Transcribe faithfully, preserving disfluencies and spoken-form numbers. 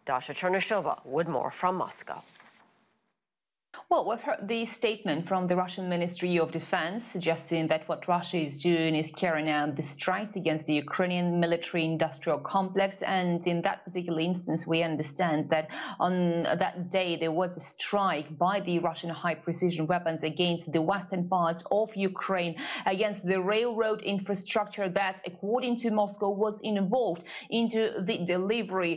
Dasha Chernyshova with more from Moscow. Well, we've heard the statement from the Russian Ministry of Defense suggesting that what Russia is doing is carrying out the strikes against the Ukrainian military-industrial complex. And in that particular instance, we understand that on that day there was a strike by the Russian high-precision weapons against the western parts of Ukraine, against the railroad infrastructure that, according to Moscow, was involved into the delivery